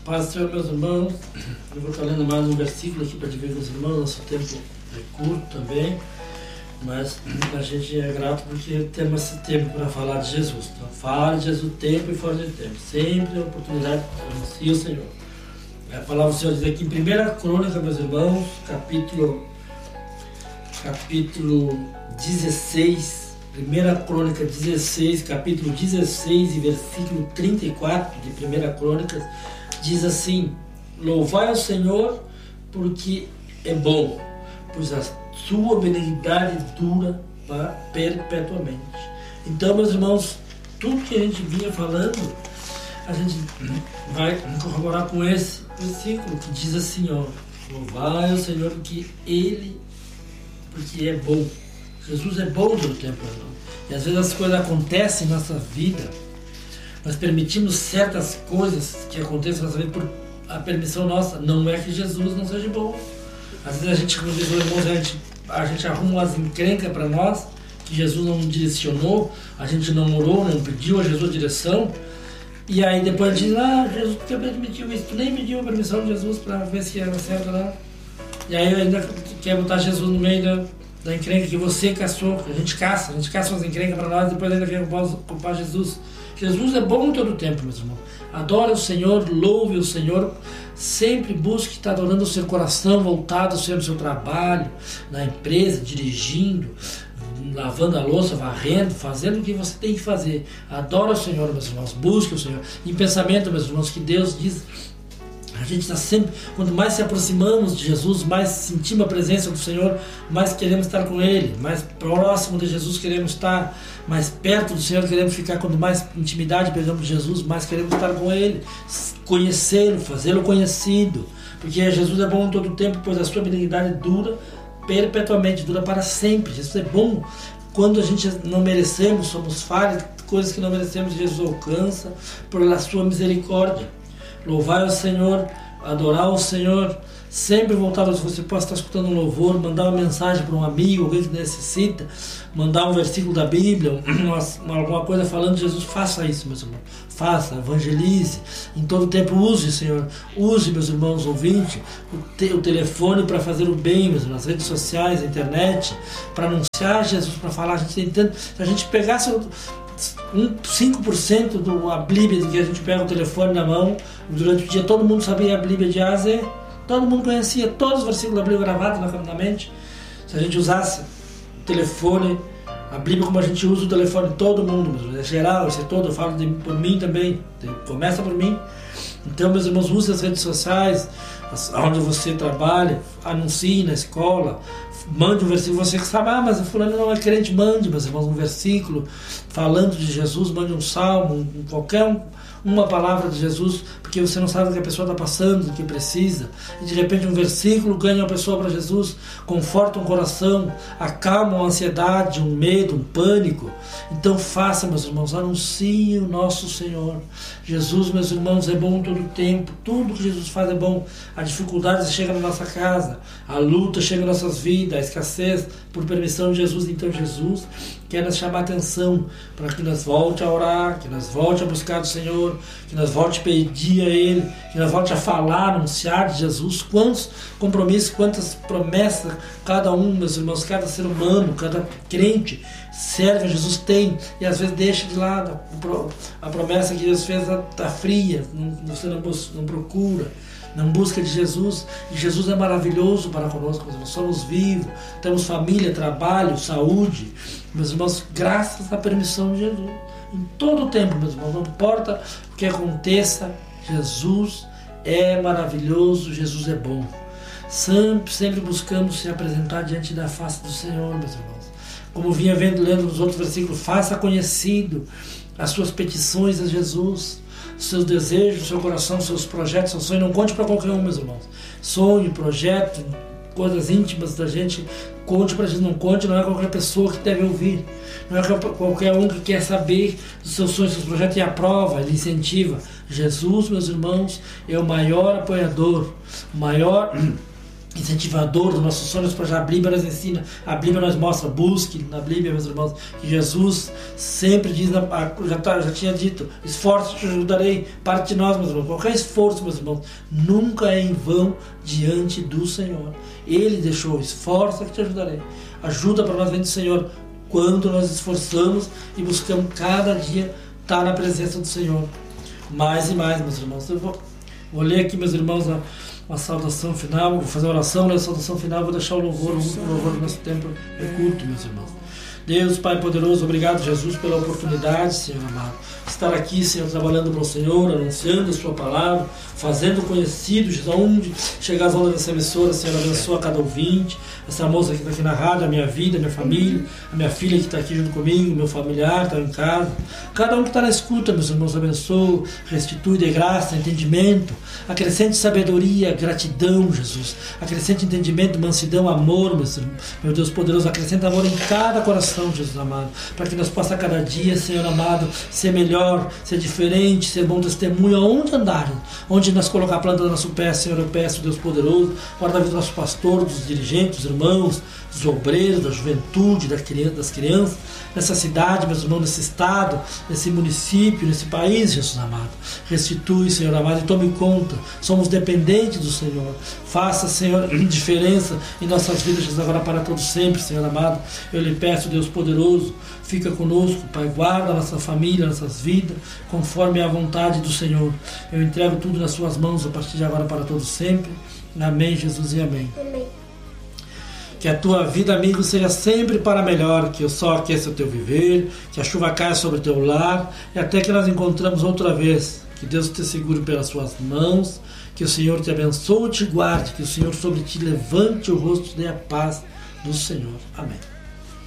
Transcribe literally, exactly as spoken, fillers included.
Paz do Senhor, meus irmãos. Eu vou estar lendo mais um versículo aqui para dividir com os irmãos. Nosso tempo é curto também, mas a gente é grato porque temos esse tempo para falar de Jesus. Então, fale de Jesus tempo e fora de tempo. Sempre a oportunidade de anunciar o Senhor. A palavra do Senhor diz aqui em primeira Crônica, meus irmãos, capítulo, capítulo dezesseis. primeira Crônica dezesseis, capítulo dezesseis e versículo trinta e quatro de primeira Crônicas, diz assim: louvai ao Senhor porque é bom, pois a sua benignidade dura perpetuamente. Então, meus irmãos, tudo que a gente vinha falando, a gente vai corroborar com esse versículo que diz assim, ó: louvai ao Senhor porque Ele, porque é bom. Jesus é bom todo o tempo. E às vezes as coisas acontecem em nossa vida, nós permitimos certas coisas que aconteçam na nossa vida por a permissão nossa. Não é que Jesus não seja bom. Às vezes a gente, como diz o irmão, a gente, a gente arruma umas encrencas para nós, que Jesus não direcionou, a gente não orou, não pediu a Jesus direção, e aí depois a gente diz: ah, Jesus, por que permitiu isso? Tu nem pediu a permissão de Jesus para ver se era certo lá. E aí ainda quer botar Jesus no meio da da encrenca que você caçou, que a gente caça, a gente caça umas encrencas para nós, depois ainda quer culpar Jesus. Jesus é bom todo o tempo, meus irmãos. Adore o Senhor, louve o Senhor, sempre busque estar adorando o seu coração, voltado sempre ao seu trabalho, na empresa, dirigindo, lavando a louça, varrendo, fazendo o que você tem que fazer. Adore o Senhor, meus irmãos, busque o Senhor. Em pensamento, meus irmãos, que Deus diz... A gente está sempre, quanto mais se aproximamos de Jesus, mais sentimos a presença do Senhor, mais queremos estar com Ele, mais próximo de Jesus queremos estar, mais perto do Senhor queremos ficar. Quanto mais intimidade pegamos de Jesus, mais queremos estar com Ele, conhecê-lo, fazê-lo conhecido, porque Jesus é bom em todo o tempo, pois a sua benignidade dura perpetuamente, dura para sempre. Jesus é bom quando a gente não merecemos, somos falhos, coisas que não merecemos, Jesus alcança pela sua misericórdia. Louvar ao Senhor, adorar ao Senhor, sempre voltar. Se você pode estar escutando um louvor, mandar uma mensagem para um amigo, alguém que necessita, mandar um versículo da Bíblia, uma, alguma coisa falando de Jesus, faça isso, meus irmãos. Faça, evangelize, em todo tempo use, Senhor. Use, meus irmãos ouvintes, o, te, o telefone para fazer o bem, meus irmãos, as redes sociais, a internet, para anunciar Jesus, para falar. A gente tem tanto, se a gente pegasse um, cinco por cento da Bíblia que a gente pega o telefone na mão, durante o dia todo mundo sabia a Bíblia de A a Z, todo mundo conhecia todos os versículos da Bíblia gravados na, na mente. Se a gente usasse o telefone, a Bíblia como a gente usa o telefone, todo mundo, é geral, isso é todo, eu falo de, por mim também, começa por mim. Então, meus irmãos, use as redes sociais, onde você trabalha, anuncie na escola, mande um versículo. Você que sabe, ah, mas o fulano não é crente, mande, meus irmãos, um versículo falando de Jesus, mande um salmo, um, qualquer um, uma palavra de Jesus, porque você não sabe o que a pessoa está passando, o que precisa, e de repente um versículo ganha uma pessoa para Jesus, conforta um coração, acalma uma ansiedade, um medo, um pânico. Então faça, meus irmãos, anuncie o nosso Senhor. Jesus, meus irmãos, é bom todo o tempo, tudo que Jesus faz é bom. A dificuldade chega na nossa casa, a luta chega em nossas vidas, a escassez, por permissão de Jesus. Então Jesus quer nos chamar a atenção para que nós volte a orar, que nós volte a buscar o Senhor, que nós volte a pedir a Ele, que nós volte a falar, anunciar de Jesus. Quantos compromissos, quantas promessas cada um, meus irmãos, cada ser humano, cada crente serve a Jesus tem, e às vezes deixa de lado a promessa que Jesus fez, está fria, você não, não procura, não busca de Jesus. E Jesus é maravilhoso para conosco, nós somos vivos, temos família, trabalho, saúde, meus irmãos, graças à permissão de Jesus. Em todo o tempo, meus irmãos, não importa o que aconteça, Jesus é maravilhoso, Jesus é bom. Sempre, sempre buscamos se apresentar diante da face do Senhor, meus irmãos. Como vinha vendo, lendo nos outros versículos, faça conhecido as suas petições a Jesus, seus desejos, seu coração, seus projetos, seus sonhos. Não conte para qualquer um, meus irmãos. Sonho, projeto, coisas íntimas da gente, conte para a gente. Não conte, não é qualquer pessoa que deve ouvir. Não é qualquer um que quer saber dos seus sonhos, dos seus projetos e aprova, ele incentiva. Jesus, meus irmãos, é o maior apoiador, o maior incentivador dos nossos sonhos, para a Bíblia nos ensina, a Bíblia nos mostra, busque na Bíblia, meus irmãos, que Jesus sempre diz, já, tá, já tinha dito, esforço te ajudarei, parte de nós, meus irmãos, qualquer esforço, meus irmãos, nunca é em vão diante do Senhor. Ele deixou, esforça que te ajudarei, ajuda para nós vem do Senhor, quando nós esforçamos e buscamos cada dia estar na presença do Senhor, mais e mais, meus irmãos. Eu vou, vou ler aqui, meus irmãos, a uma saudação final, vou fazer uma oração, na saudação final vou deixar o louvor, o louvor do nosso tempo é curto, meus irmãos. Deus, Pai poderoso, obrigado, Jesus, pela oportunidade, Senhor amado, estar aqui, Senhor, trabalhando para o Senhor, anunciando a Sua palavra, fazendo conhecido, Jesus, aonde chegar as ondas dessa emissora, Senhor, abençoa cada ouvinte, essa moça que está aqui na rádio, a minha vida, a minha família, a minha filha que está aqui junto comigo, meu familiar, está em casa, cada um que está na escuta, meus irmãos, abençoa, restitui de graça, entendimento, acrescente sabedoria, gratidão, Jesus, acrescente entendimento, mansidão, amor, meus irmãos, meu Deus poderoso, acrescenta amor em cada coração, Jesus amado, para que nós possa cada dia, Senhor amado, ser melhor, ser diferente, ser bom testemunho, aonde andar, onde nós colocar a planta do nosso pé, Senhor, eu peço, Deus poderoso, guarda a vida do nosso pastor, dos dirigentes, dos irmãos, dos obreiros, da juventude, das crianças, nessa cidade, meus irmãos, nesse estado, nesse município, nesse país, Jesus amado. Restitui, Senhor amado, e tome conta. Somos dependentes do Senhor. Faça, Senhor, diferença em nossas vidas, Jesus, agora para todos sempre, Senhor amado. Eu lhe peço, Deus poderoso, fica conosco, Pai, guarda a nossa família, nossas vidas, conforme a vontade do Senhor. Eu entrego tudo nas suas mãos a partir de agora para todos sempre. Amém, Jesus, e amém. Amém. Que a tua vida, amigo, seja sempre para melhor, que o sol aqueça o teu viver, que a chuva caia sobre o teu lar, e até que nós encontramos outra vez. Que Deus te segure pelas suas mãos, que o Senhor te abençoe e te guarde, que o Senhor sobre ti levante o rosto e dê a paz do Senhor. Amém.